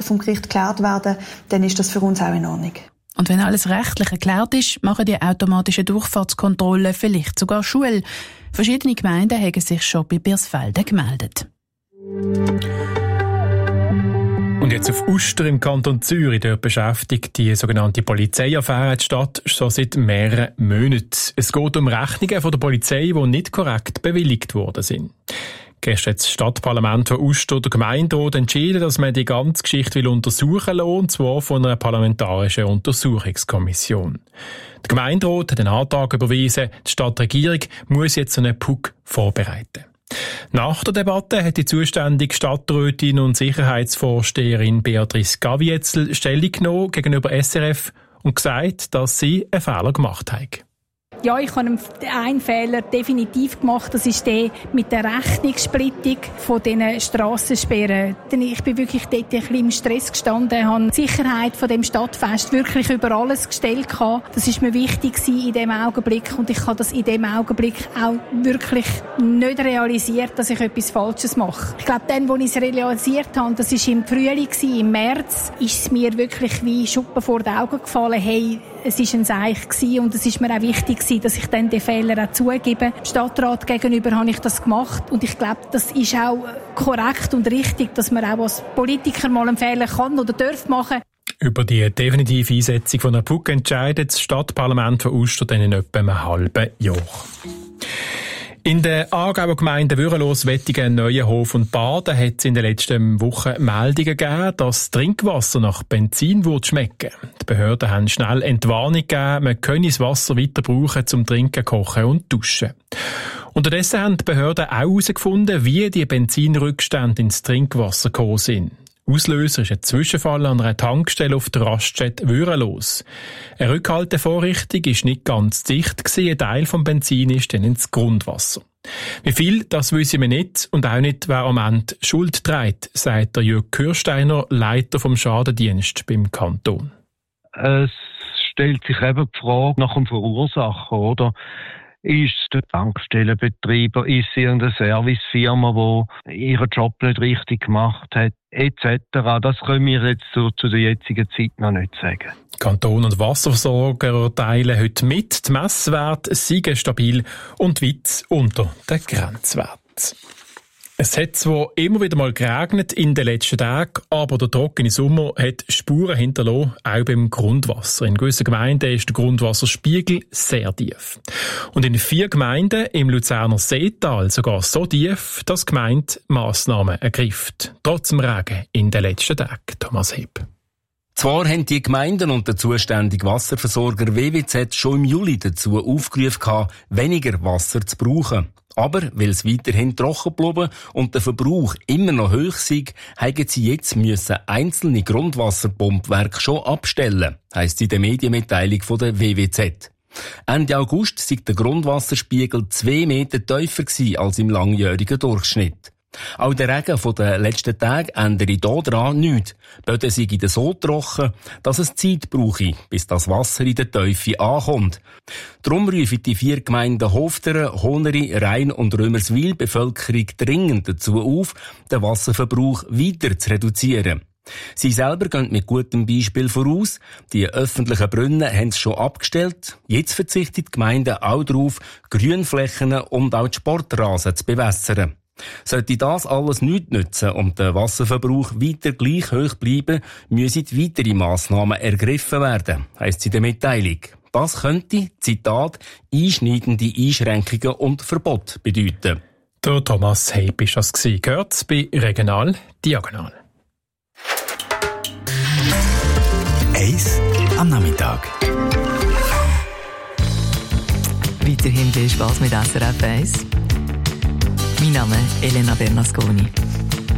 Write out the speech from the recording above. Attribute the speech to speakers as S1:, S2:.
S1: vom Gericht geklärt werden, dann ist das für uns auch in Ordnung.
S2: Und wenn alles rechtlich erklärt ist, machen die automatischen Durchfahrtskontrollen vielleicht sogar Schule. Verschiedene Gemeinden haben sich schon bei Birsfelden gemeldet.
S3: Und jetzt auf Uster im Kanton Zürich. Dort beschäftigt die sogenannte Polizeiaffäre die Stadt schon seit mehreren Monaten. Es geht um Rechnungen von der Polizei, die nicht korrekt bewilligt worden sind. Gestern hat das Stadtparlament von Uster der Gemeinderat entschieden, dass man die ganze Geschichte untersuchen will, und zwar von einer parlamentarischen Untersuchungskommission. Der Gemeinderat hat einen Antrag überwiesen, die Stadtregierung muss jetzt einen PUC vorbereiten. Nach der Debatte hat die zuständige Stadträtin und Sicherheitsvorsteherin Beatrice Gavietzel Stellung genommen gegenüber SRF und gesagt, dass sie einen Fehler gemacht hat.
S4: Ja, ich habe einen Fehler definitiv gemacht. Das ist der mit der Rechnungssplittung von diesen Strassensperren. Ich bin wirklich dort ein bisschen im Stress gestanden, habe die Sicherheit von dem Stadtfest wirklich über alles gestellt. Das ist mir wichtig in diesem Augenblick, und ich habe das in diesem Augenblick auch wirklich nicht realisiert, dass ich etwas Falsches mache. Ich glaube, dann, als ich es realisiert habe, das war im Frühling, im März, ist es mir wirklich wie Schuppen vor die Augen gefallen. Hey, es war ein Seich und es ist mir auch wichtig, dass ich dann den Fehler auch zugebe. Dem Stadtrat gegenüber habe ich das gemacht, und ich glaube, das ist auch korrekt und richtig, dass man auch als Politiker mal einen Fehler kann oder darf machen.
S3: Über die definitive Einsetzung von einer PUC entscheidet das Stadtparlament von Uster dann in etwa einem halben Jahr. In der Aargauer Gemeinde Würenlos, Wettigen, Neuenhof und Baden hat es in den letzten Wochen Meldungen gegeben, dass Trinkwasser nach Benzin schmecken würde. Die Behörden haben schnell Entwarnung gegeben, man könne das Wasser weiter brauchen zum Trinken, Kochen und Duschen. Unterdessen haben die Behörden auch herausgefunden, wie die Benzinrückstände ins Trinkwasser gekommen sind. Auslöser ist ein Zwischenfall an einer Tankstelle auf der Raststätte Würenlos. Eine Rückhaltevorrichtung ist nicht ganz dicht gewesen, ein Teil vom Benzin ist dann ins Grundwasser. Wie viel, das wissen wir nicht, und auch nicht, wer am Ende Schuld trägt, sagt der Jürg Kürsteiner, Leiter vom Schadendienst beim Kanton.
S5: Es stellt sich eben die Frage nach dem Verursacher, oder? Ist der Tankstellenbetreiber, ist irgendeine Servicefirma, die ihren Job nicht richtig gemacht hat, etc. Das können wir jetzt zu der jetzigen Zeit noch nicht sagen.
S3: Kanton und Wasserversorger teilen heute mit, die Messwerte seien stabil und weit unter den Grenzwerten. Es hat zwar immer wieder mal geregnet in den letzten Tagen, aber der trockene Sommer hat Spuren hinterlassen, auch beim Grundwasser. In gewissen Gemeinden ist der Grundwasserspiegel sehr tief. Und in 4 Gemeinden im Luzerner Seetal sogar so tief, dass die Gemeinde Massnahmen ergreift. Trotz dem Regen in den letzten Tagen. Thomas Heb.
S6: Zwar haben die Gemeinden und der zuständige Wasserversorger WWZ schon im Juli dazu aufgerufen, weniger Wasser zu brauchen. Aber weil es weiterhin trocken geblieben und der Verbrauch immer noch hoch sei, haben sie jetzt einzelne Grundwasserpumpwerke schon abstellen, heisst in der Medienmitteilung von der WWZ. Ende August sei der Grundwasserspiegel 2 Meter tiefer gewesen als im langjährigen Durchschnitt. Auch der Regen von den letzten Tagen ändere daran nichts. Böden sei so trocken, dass es Zeit brauche, bis das Wasser in der Tiefe ankommt. Darum rufen die 4 Gemeinden Hofteren, Honeri, Rhein und Römerswil Bevölkerung dringend dazu auf, den Wasserverbrauch weiter zu reduzieren. Sie selber gehen mit gutem Beispiel voraus. Die öffentlichen Brunnen haben es schon abgestellt. Jetzt verzichtet die Gemeinde auch darauf, Grünflächen und auch die Sportrasen zu bewässern. Sollte das alles nichts nützen und der Wasserverbrauch weiter gleich hoch bleiben, müssen weitere Massnahmen ergriffen werden, heisst es in der Mitteilung. Das könnte, Zitat, einschneidende Einschränkungen und Verbot bedeuten.
S3: Der Thomas Heip war das gewesen. Gehört bei Regional Diagonal.
S7: 1 am Nachmittag.
S8: Weiterhin viel Spass mit SRF 1. Mein Name ist Elena Bernasconi.